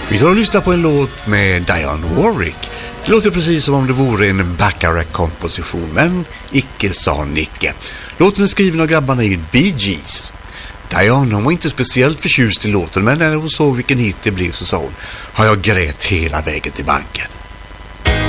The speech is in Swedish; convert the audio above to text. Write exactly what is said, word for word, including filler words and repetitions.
Vi tar och lyssnar på en låt med Dionne Warwick. Det låter precis som om det vore en Bacharach-komposition, men icke sa Nicke. Låten är skriven av grabbarna i Bee Gees. Dionne, hon var inte speciellt förtjust i låten, men när hon såg vilken hit det blev så sa hon: har jag grät hela vägen till banken.